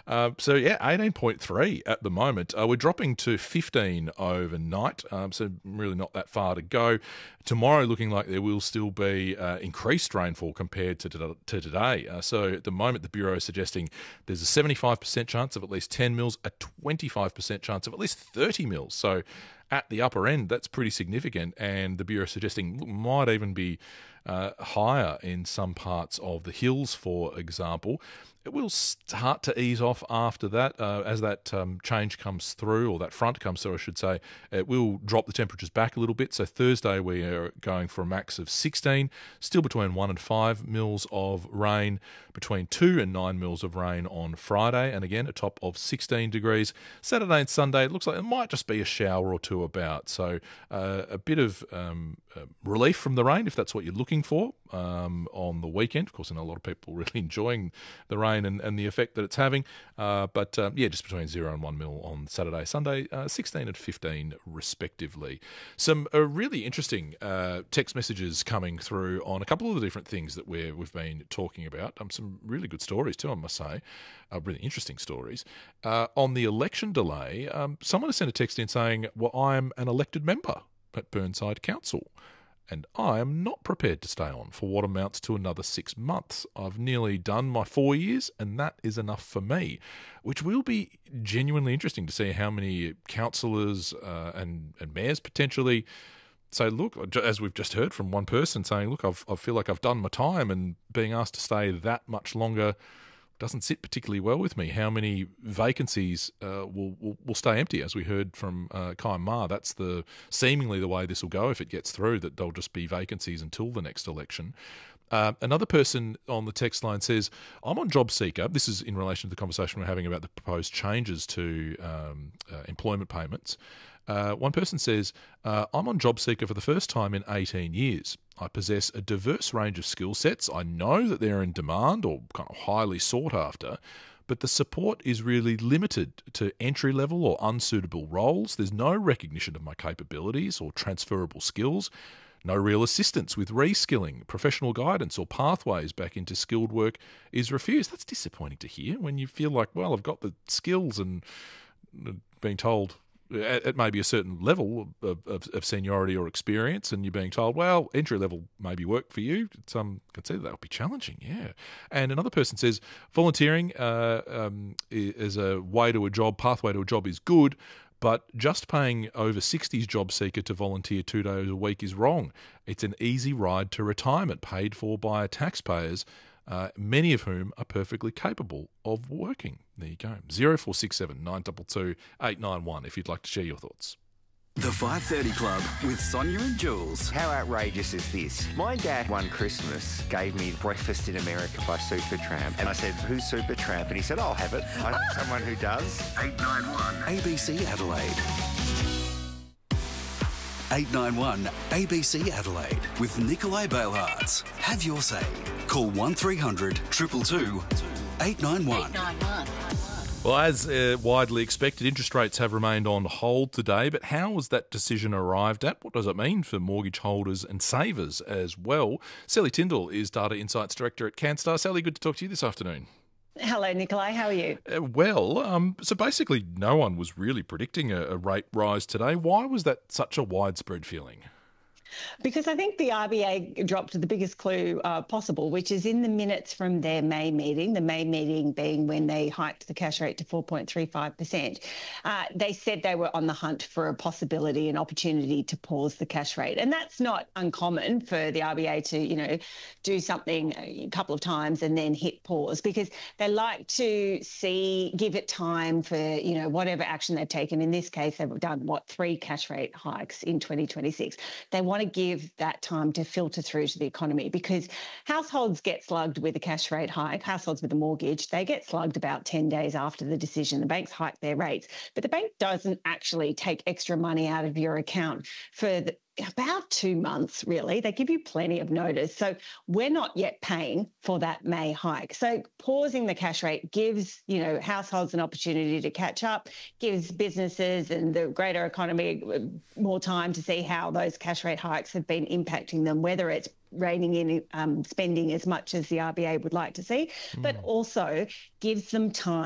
So, yeah, 18.3 at the moment. We're dropping to 15 overnight, so really not that far to go. Tomorrow looking like there will still be increased rainfall compared to today. So at the moment, the Bureau is suggesting there's a 75% chance of at least 10 mils, a 25% chance of at least 30 mils. So at the upper end, that's pretty significant. And the Bureau is suggesting might even be higher in some parts of the hills, for example. It will start to ease off after that as that change comes through, or that front comes through, I should say. It will drop the temperatures back a little bit. So Thursday we are going for a max of 16, still between 1 and 5 mils of rain, between 2 and 9 mils of rain on Friday, and again a top of 16 degrees. Saturday and Sunday, it looks like it might just be a shower or two about. So a bit of relief from the rain if that's what you're looking for on the weekend. Of course, I know a lot of people really enjoying the rain and the effect that it's having. But just between 0 and 1 mil on Saturday, Sunday, 16 and 15 respectively. Some really interesting text messages coming through on a couple of the different things that we've been talking about. Some really good stories too, I must say. Really interesting stories. On the election delay, someone has sent a text in saying, well, I'm an elected member at Burnside Council, and I am not prepared to stay on for what amounts to another 6 months. I've nearly done my 4 years, and that is enough for me, which will be genuinely interesting to see how many councillors and mayors potentially say, look, as we've just heard from one person saying, look, I feel like I've done my time, and being asked to stay that much longer doesn't sit particularly well with me. How many vacancies will stay empty? As we heard from Kai Ma, that's seemingly the way this will go if it gets through, that there'll just be vacancies until the next election. Another person on the text line says, I'm on JobSeeker. This is in relation to the conversation we're having about the proposed changes to employment payments. One person says, I'm on JobSeeker for the first time in 18 years. I possess a diverse range of skill sets. I know that they're in demand or kind of highly sought after, but the support is really limited to entry-level or unsuitable roles. There's no recognition of my capabilities or transferable skills. No real assistance with reskilling, professional guidance or pathways back into skilled work is refused. That's disappointing to hear when you feel like, well, I've got the skills, and being told at maybe a certain level of seniority or experience, and you're being told, well, entry level maybe work for you. Some can see that will be challenging, yeah. And another person says, volunteering is a way to a job, pathway to a job is good, but just paying over 60s job seeker to volunteer 2 days a week is wrong. It's an easy ride to retirement paid for by taxpayers, many of whom are perfectly capable of working. There you go. 0467 922 891 if you'd like to share your thoughts. The 5:30 Club with Sonia and Jules. How outrageous is this? My dad one Christmas gave me Breakfast in America by Supertramp, and I said, who's Supertramp? And he said, I'll have it. I know someone who does. 891 ABC Adelaide. 891 ABC Adelaide with Nicolai Balehards. Have your say. Call 1300 222 891. Well, as widely expected, interest rates have remained on hold today, but how was that decision arrived at? What does it mean for mortgage holders and savers as well? Sally Tyndall is Data Insights Director at Canstar. Sally, good to talk to you this afternoon. Hello, Nicolai. How are you? So basically no one was really predicting a rate rise today. Why was that such a widespread feeling? Because I think the RBA dropped the biggest clue possible, which is in the minutes from their May meeting, the May meeting being when they hiked the cash rate to 4.35%. They said they were on the hunt for a possibility, an opportunity to pause the cash rate. And that's not uncommon for the RBA to, do something a couple of times and then hit pause, because they like to give it time for, whatever action they've taken. In this case, they've done, 3 cash rate hikes in 2026. They want to give that time to filter through to the economy, because households get slugged with a cash rate hike. Households with a mortgage, they get slugged about 10 days after the decision. The banks hike their rates, but the bank doesn't actually take extra money out of your account for about 2 months, really. They give you plenty of notice. So we're not yet paying for that May hike. So pausing the cash rate gives, households an opportunity to catch up, gives businesses and the greater economy more time to see how those cash rate hikes have been impacting them, whether it's reining in spending as much as the RBA would like to see, but also gives them time